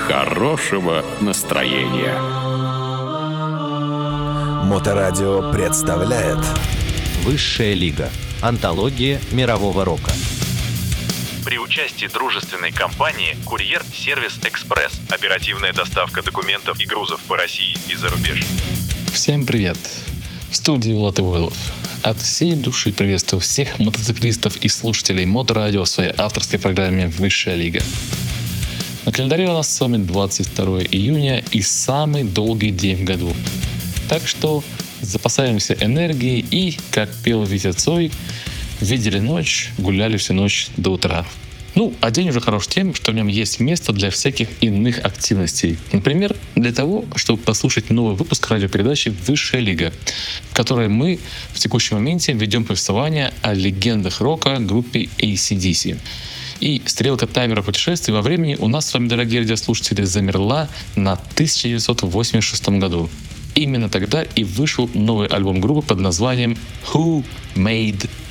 хорошего настроения. Моторадио представляет Высшая лига. Антология мирового рока. При участии дружественной компании «Курьер Сервис Экспресс». Оперативная доставка документов и грузов по России и за рубеж. Всем привет! В студии Влад Ивойлов. От всей души приветствую всех мотоциклистов и слушателей Моторадио в своей авторской программе «Высшая лига». На календаре у нас с вами 22 июня и самый долгий день в году. Так что запасаемся энергией и, как пел Витя Цой, видели ночь, гуляли всю ночь до утра. А день уже хорош тем, что в нем есть место для всяких иных активностей. Например, для того, чтобы послушать новый выпуск радиопередачи «Высшая лига», в которой мы в текущем моменте ведем повествование о легендах рока группе AC/DC. И стрелка таймера путешествий во времени у нас с вами, дорогие радиослушатели, замерла на 1986 году. Именно тогда и вышел новый альбом группы под названием «Who Made